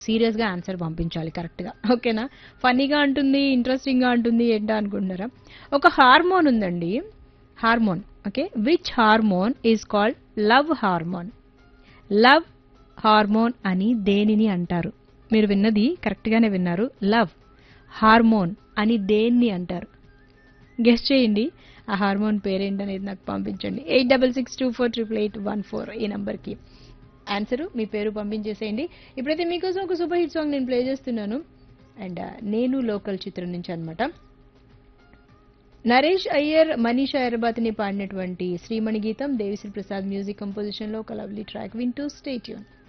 సీరియస్గా ఆన్సర్ పంపించాలి కరెక్ట్గా. ఓకేనా? ఫన్నీగా ఉంటుంది, ఇంట్రెస్టింగ్గా ఉంటుంది ఏంటా అనుకుంటున్నారా? ఒక హార్మోన్ ఉందండి. Hormone. Okay, which hormone is called love hormone? Love hormone అని దేనిని అంటారు? మీరు విన్నది కరెక్ట్గానే విన్నారు. లవ్ హార్మోన్ అని దేన్ని అంటారు? గెస్ట్ చేయండి. ఆ హార్మోన్ పేరేంటనేది నాకు పంపించండి. 8662488814 ఈ నంబర్కి ఆన్సరు మీ పేరు పంపించేసేయండి. ఇప్పుడైతే మీకోసం ఒక సూపర్ హిట్ సాంగ్ నేను ప్లే చేస్తున్నాను. అండ్ నేను లోకల్ చిత్రం నుంచి అన్నమాట. నరేష్ అయ్యర్, మనీషా ఎర్రబాతిని పాడినటువంటి శ్రీమణి గీతం, దేవిశ్రీ ప్రసాద్ మ్యూజిక్ కంపోజిషన్ లో ఒక లవ్లీ ట్రాక్ వింటూ స్టే ట్యూన్.